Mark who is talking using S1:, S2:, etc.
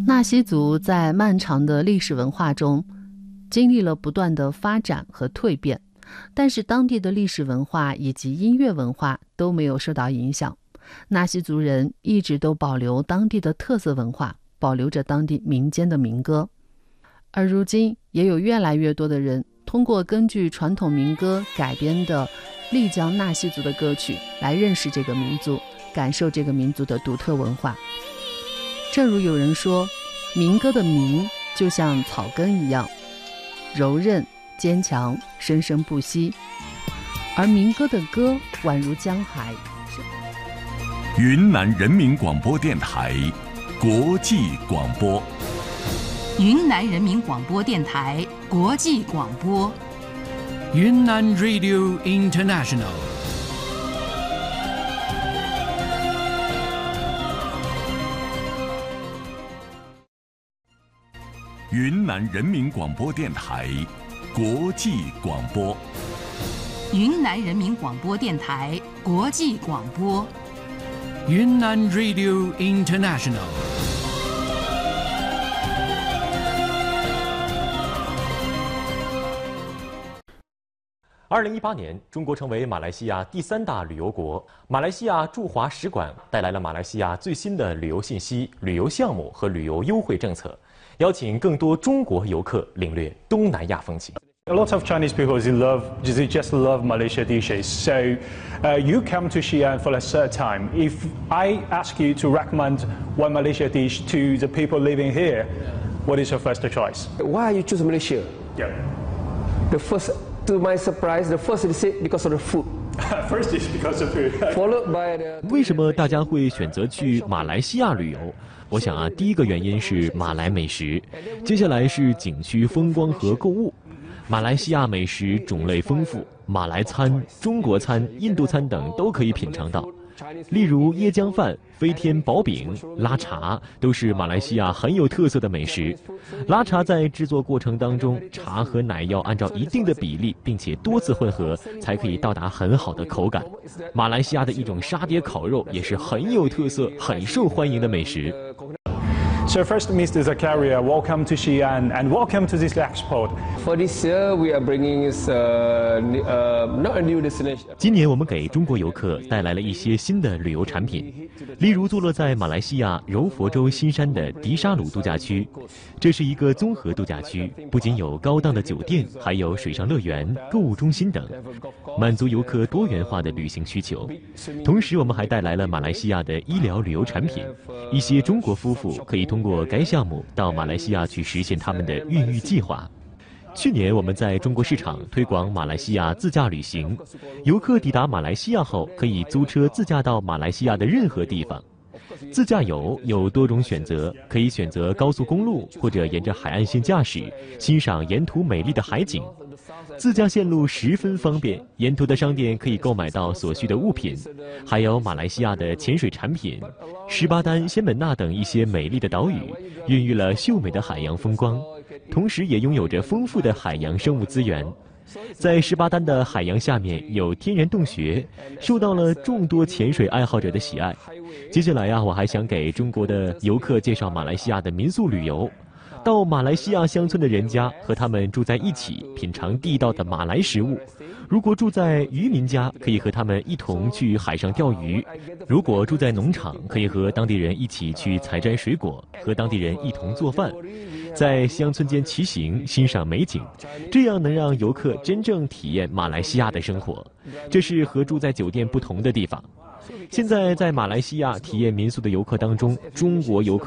S1: 纳西族在漫长的历史文化中经历了不断的发展和蜕变，但是当地的历史文化以及音乐文化都没有受到影响。纳西族人一直都保留当地的特色文化，保留着当地民间的民歌。而如今也有越来越多的人通过根据传统民歌改编的丽江纳西族的歌曲来认识这个民族，感受这个民族的独特文化。正如有人说，民歌的民就像草根一样柔韧坚强，生生不息，而民歌的歌宛如江海。
S2: 云南人民广播电台国际广播，
S3: 云南人民广播电台国际广播，
S4: 云南 Radio International。
S2: 云南人民广播电台国际广播，
S3: 云南人民广播电台国际广播，
S4: 云南 Radio International。
S5: 2018年，中国成为马来西亚第3大旅游国。马来西亚驻华使馆带来了马来西亚最新的旅游信息、旅游项目和旅游优惠政策，邀请更多中国游客领略东南亚风情。
S6: A lot of Chinese people just love Malaysia dishes. So you come to Xi'an for a third time. If I ask you to recommend one Malaysia dish to the people living here, what is your first choice?
S7: Why you choose Malaysia?
S6: Yeah.
S7: To my surprise, the first is because of the food.
S6: First is because of food.
S7: Followed by the.
S5: 为什么大家会选择去马来西亚旅游？我想第一个原因是马来美食，接下来是景区风光和购物。马来西亚美食种类丰富，马来餐、中国餐、印度餐等都可以品尝到。例如椰浆饭、飞天薄饼、拉茶都是马来西亚很有特色的美食。拉茶在制作过程当中，茶和奶要按照一定的比例，并且多次混合，才可以到达很好的口感。马来西亚的一种沙爹烤肉也是很有特色、很受欢迎的美食。
S6: So first, Mr. Zakaria, welcome to Xi'an and welcome to this expo.
S7: For this year, we are bringing not a new destination.
S5: 今年我们给中国游客带来了一些新的旅游产品，例如坐落在马来西亚柔佛州新山的迪沙鲁度假区。这是一个综合度假区，不仅有高档的酒店，还有水上乐园、购物中心等，满足游客多元化的旅行需求。同时，我们还带来了马来西亚的医疗旅游产品，一些中国夫妇可以通过该项目到马来西亚去实现他们的孕育计划。去年我们在中国市场推广马来西亚自驾旅行，游客抵达马来西亚后可以租车自驾到马来西亚的任何地方。自驾游有多种选择，可以选择高速公路或者沿着海岸线驾驶，欣赏沿途美丽的海景。自驾线路十分方便，沿途的商店可以购买到所需的物品，还有马来西亚的潜水产品、士巴丹、仙本那等一些美丽的岛屿，孕育了秀美的海洋风光，同时也拥有着丰富的海洋生物资源。在士巴丹的海洋下面有天然洞穴，受到了众多潜水爱好者的喜爱。接下来我还想给中国的游客介绍马来西亚的民宿旅游。到马来西亚乡村的人家，和他们住在一起，品尝地道的马来食物。如果住在渔民家，可以和他们一同去海上钓鱼；如果住在农场，可以和当地人一起去采摘水果，和当地人一同做饭，在乡村间骑行，欣赏美景，这样能让游客真正体验马来西亚的生活。这是和住在酒店不同的地方。现在在马来西亚体验民宿的游客当中，中国游客